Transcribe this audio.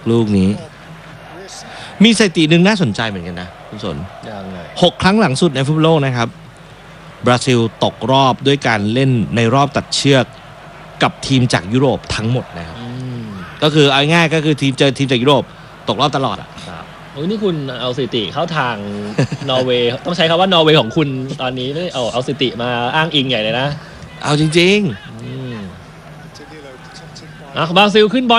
ลูกนี้มีสถิติหนึ่งน่าสนใจเหมือนกันนะคุณสนยังไง 6 ครั้งหลังสุดในฟุตบอลโลกนะครับบราซิลตกรอบด้วยการเล่นในรอบตัดเชือกกับทีมจากยุโรปทั้งหมดนะครับก็คือเอาง่ายก็คือทีมเจอทีมจากยุโรปตกรอบตลอดอ่ะครับโอ้ยนี่คุณเอาสถิติเข้าทาง นอร์เวย์ต้องใช้คำว่านอร์เวย์ของคุณตอนนี้ไม่เอาสถิติมาอ้างอิงใหญ่เลยนะเอาจริงๆบราซิลขึ้นบอล